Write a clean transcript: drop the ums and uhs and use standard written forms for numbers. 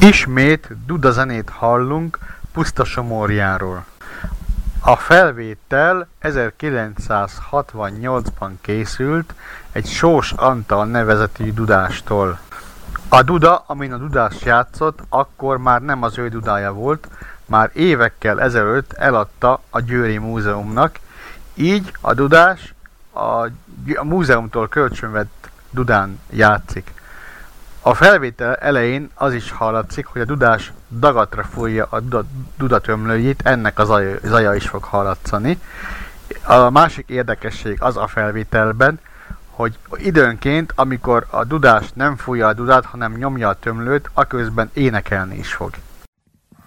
Ismét dudazenét hallunk Puszta Somorjáról. A felvétel 1968-ban készült egy Sós Antal nevezetű dudástól. A duda, amin a dudás játszott, akkor már nem az ő dudája volt, már évekkel ezelőtt eladta a Győri Múzeumnak, így a dudás a múzeumtól kölcsönvett dudán játszik. A felvétel elején az is hallatszik, hogy a dudás dagatra fújja a dudatömlőjét, ennek a zaja is fog hallatszani. A másik érdekesség az a felvételben, hogy időnként, amikor a dudás nem fújja a dudát, hanem nyomja a tömlőt, aközben énekelni is fog.